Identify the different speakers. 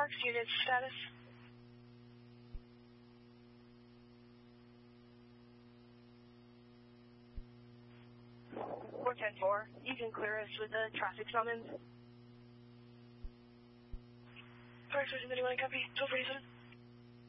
Speaker 1: Parks unit status. 410-4, you can clear us with a traffic summons.
Speaker 2: Parks, anyone copy? 1247.